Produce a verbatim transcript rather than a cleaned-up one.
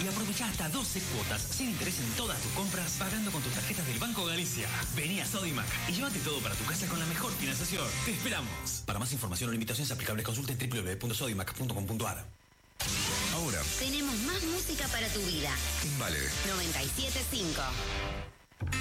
y aprovechá hasta doce cuotas sin interés en todas tus compras pagando con tus tarjetas del Banco Galicia. Vení a Sodimac y llévate todo para tu casa con la mejor financiación. ¡Te esperamos! Para más información o limitaciones aplicables consulte en doble u doble u doble u punto sodimac punto com punto a r. Ahora tenemos más música para tu vida. en Vale noventa y siete punto cinco.